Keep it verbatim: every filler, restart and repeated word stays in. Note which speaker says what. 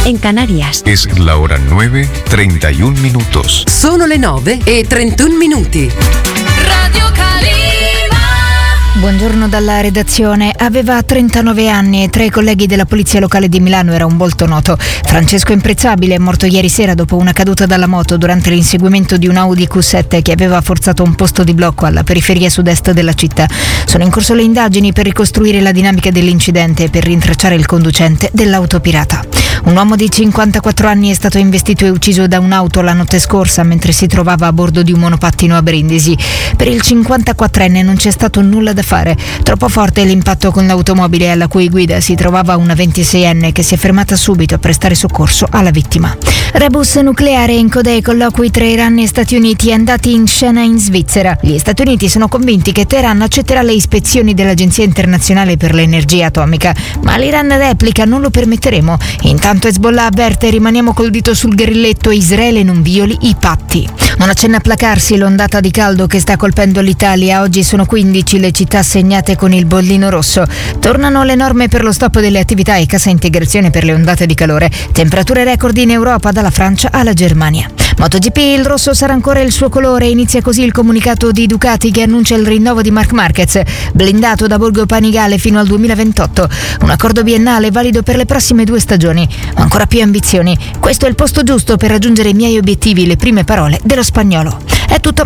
Speaker 1: en Canarias.
Speaker 2: Es la hora nueve, treinta y un minutos.
Speaker 3: Sono le nove e trentuno minuti.
Speaker 4: Radio Calima.
Speaker 5: Buongiorno dalla redazione. Aveva trentanove anni e tra i colleghi della polizia locale di Milano era un volto noto. Francesco Imprezzabile è morto ieri sera dopo una caduta dalla moto durante l'inseguimento di un Audi Q sette che aveva forzato un posto di blocco alla periferia sud-est della città. Sono in corso le indagini per ricostruire la dinamica dell'incidente e per rintracciare il conducente dell'auto pirata. Un uomo di cinquantaquattro anni è stato investito e ucciso da un'auto la notte scorsa mentre si trovava a bordo di un monopattino a Brindisi. Per il cinquantaquattrenne non c'è stato nulla da fare. Troppo forte l'impatto con l'automobile alla cui guida si trovava una ventiseienne che si è fermata subito a prestare soccorso alla vittima. Rebus nucleare in coda ai colloqui tra Iran e Stati Uniti andati in scena in Svizzera. Gli Stati Uniti sono convinti che Teheran accetterà le ispezioni dell'Agenzia Internazionale per l'Energia Atomica, ma l'Iran replica: non lo permetteremo. Intanto Hezbollah avverte: rimaniamo col dito sul grilletto, Israele non violi i patti. Non accenna a placarsi l'ondata di caldo che sta colpendo l'Italia. Oggi sono quindici le città segnate con il bollino rosso. Tornano le norme per lo stop delle attività e cassa integrazione per le ondate di calore. Temperature record in Europa dalla Francia alla Germania. MotoGP, il rosso sarà ancora il suo colore. Inizia così il comunicato di Ducati che annuncia il rinnovo di Marc Marquez, blindato da Borgo Panigale fino al duemilaventotto. Un accordo biennale valido per le prossime due stagioni. Ancora più ambizioni. Questo è il posto giusto per raggiungere i miei obiettivi, le prime parole dello spagnolo. È tutto,